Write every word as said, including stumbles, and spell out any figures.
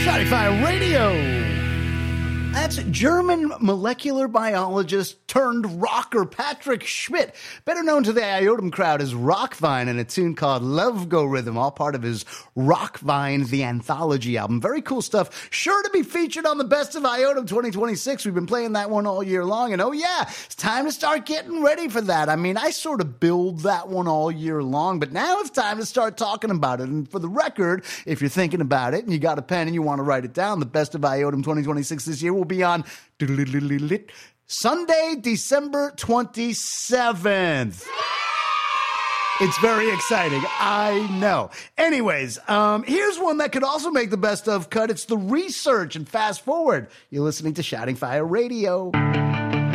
Shouting Fire Radio. That's German molecular biologist turned rocker Patrick Schmidt, better known to the Iotum crowd as Rockvine, and a tune called Love-Go-Rhythm, all part of his Rockvine, the Anthology album. Very cool stuff. Sure to be featured on the Best of Iotum twenty twenty-six. We've been playing that one all year long, and oh yeah, it's time to start getting ready for that. I mean, I sort of build that one all year long, but now it's time to start talking about it. And for the record, if you're thinking about it and you got a pen and you want to write it down, the Best of Iotum twenty twenty-six this year will be on Sunday, December twenty-seventh. It's very exciting. I know. Anyways, um, here's one that could also make the best of cut. It's the research. And fast forward, you're listening to Shouting Fire Radio.